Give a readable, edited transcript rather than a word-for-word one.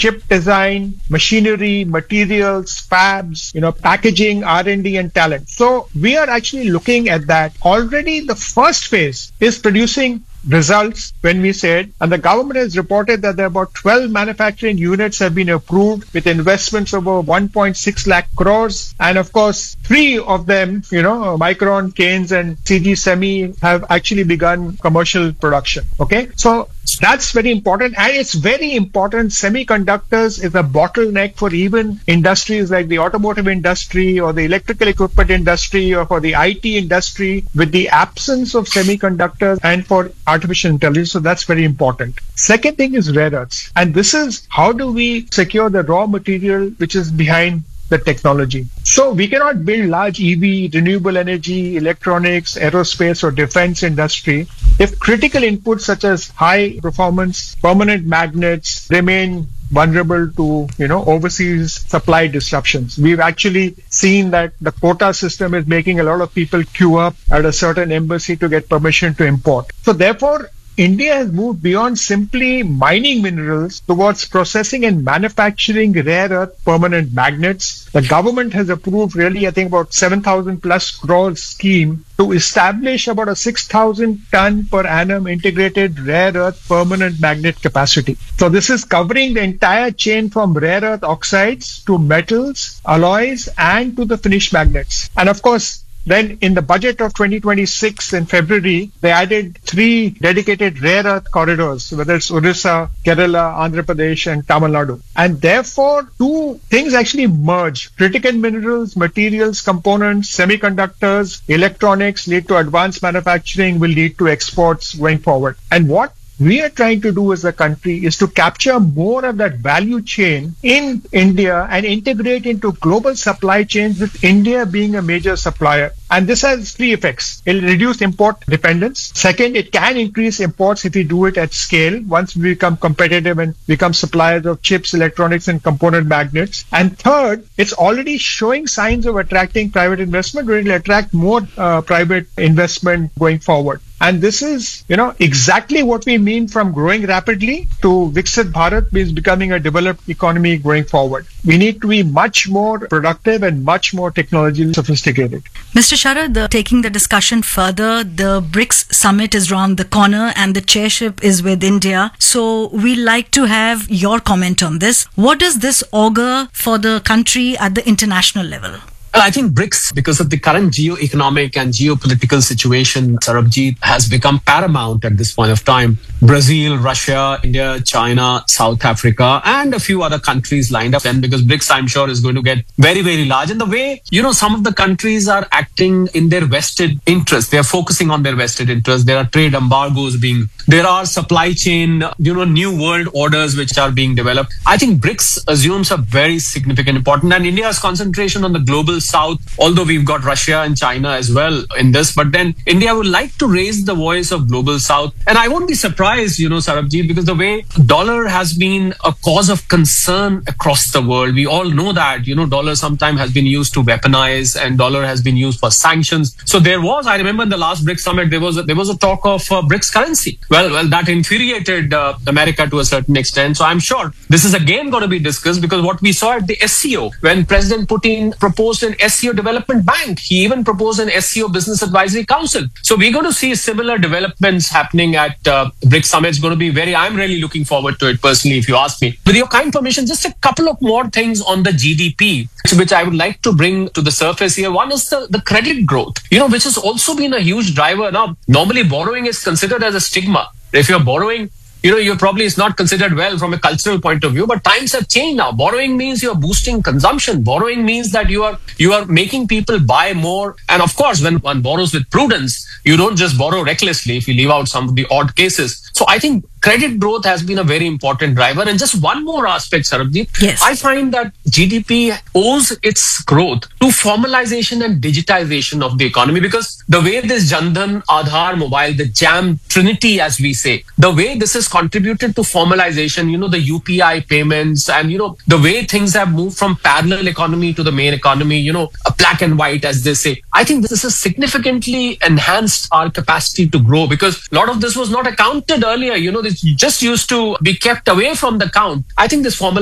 chip design, machinery, materials, fabs, packaging, R&D and talent. So we are actually looking at that. Already the first phase is producing results when we said, and the government has reported that there are about 12 manufacturing units have been approved with investments of over 1.6 lakh crores. And of course, 3 of them, Micron, Keynes and CG Semi have actually begun commercial production. Okay. So that's very important. And it's very important. Semiconductors is a bottleneck for even industries like the automotive industry or the electrical equipment industry or for the IT industry with the absence of semiconductors and for artificial intelligence. So that's very important. Second thing is rare earths. And this is how do we secure the raw material which is behind the technology. So we cannot build large EV, renewable energy, electronics, aerospace or defense industry if critical inputs such as high performance permanent magnets remain vulnerable to, overseas supply disruptions. We've actually seen that the quota system is making a lot of people queue up at a certain embassy to get permission to import. So therefore, India has moved beyond simply mining minerals towards processing and manufacturing rare earth permanent magnets. The government has approved really, I think, about 7,000 plus crores scheme to establish about a 6,000 ton per annum integrated rare earth permanent magnet capacity. So this is covering the entire chain from rare earth oxides to metals, alloys, and to the finished magnets. And of course, then in the budget of 2026 in February, they added 3 dedicated rare earth corridors, whether it's Orissa, Kerala, Andhra Pradesh and Tamil Nadu. And therefore, 2 things actually merge. Critical minerals, materials, components, semiconductors, electronics lead to advanced manufacturing, will lead to exports going forward. And what we are trying to do as a country is to capture more of that value chain in India and integrate into global supply chains with India being a major supplier. And this has 3 effects. It will reduce import dependence. Second, it can increase imports if we do it at scale once we become competitive and become suppliers of chips, electronics and component magnets. And third, it's already showing signs of attracting private investment. It will attract more private investment going forward. And this is, exactly what we mean from growing rapidly to Viksit Bharat means becoming a developed economy going forward. We need to be much more productive and much more technologically sophisticated. Mr. Sharad, taking the discussion further, the BRICS summit is around the corner and the chairship is with India. So we'd like to have your comment on this. What does this augur for the country at the international level? Well, I think BRICS, because of the current geo-economic and geopolitical situation, Sarabjit, has become paramount at this point of time. Brazil, Russia, India, China, South Africa, and a few other countries lined up. And because BRICS, I'm sure, is going to get very, very large. And the way, some of the countries are acting in their vested interests. They're focusing on their vested interests. There are trade embargoes there are supply chain, new world orders which are being developed. I think BRICS assumes a very significant importance. And India's concentration on the global South, although we've got Russia and China as well in this, but then India would like to raise the voice of global South. And I won't be surprised, Sarabjit, because the way dollar has been a cause of concern across the world. We all know that, dollar sometimes has been used to weaponize and dollar has been used for sanctions. So I remember in the last BRICS summit, there was a talk of BRICS currency. Well, that infuriated America to a certain extent. So I'm sure this is again going to be discussed because what we saw at the SCO, when President Putin proposed an SCO development bank, he even proposed an SCO business advisory council. So we're going to see similar developments happening at BRICS summit. It's going to be I'm really looking forward to it personally, if you ask me. With your kind permission, just a couple of more things on the GDP, which I would like to bring to the surface here. One is the credit growth, which has also been a huge driver. Now, normally borrowing is considered as a stigma. If you're borrowing, you're probably it's not considered well from a cultural point of view, but times have changed now. Borrowing means you're boosting consumption. Borrowing means that you are making people buy more. And of course, when one borrows with prudence, you don't just borrow recklessly if you leave out some of the odd cases. So I think credit growth has been a very important driver. And just one more aspect, Sarabjit. Yes. I find that GDP owes its growth to formalization and digitization of the economy, because the way this Jan Dhan, Aadhaar, Mobile, the JAM Trinity, as we say, the way this has contributed to formalization, the UPI payments and, the way things have moved from parallel economy to the main economy, a black and white, as they say. I think this has significantly enhanced our capacity to grow, because a lot of this was not accounted earlier. This just used to be kept away from the count. I think this